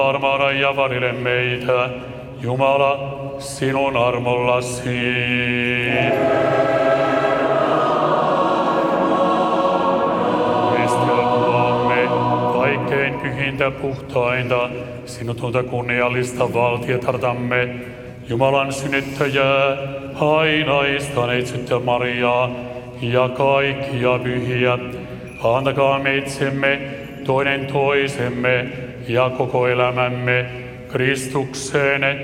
Armahda ja varjele meitä, Jumala, sinun armollasi. Muisteltuamme kaikkein pyhintä puhtainta, sinutonta kunniallista valtietartamme, Jumalan synnyttäjää, ainaista neitsyttä Mariaa ja kaikkia pyhiä. Antakaamme itsemme, toinen toisemme ja koko elämämme Kristukseen